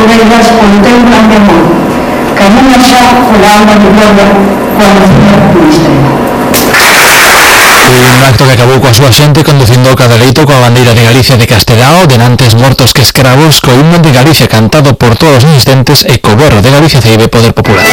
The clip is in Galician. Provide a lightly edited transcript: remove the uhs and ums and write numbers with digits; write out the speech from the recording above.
elas contemplan de amor, camina xa pola alma de gloria coa nación da estrela. Un acto que acabou coa súa xente conducindo o cadaleito coa bandeira de Galicia de Castelao, denantes mortos que escravos, co himno de Galicia cantado por todos os asistentes e co berro de Galicia CIB Poder Popular.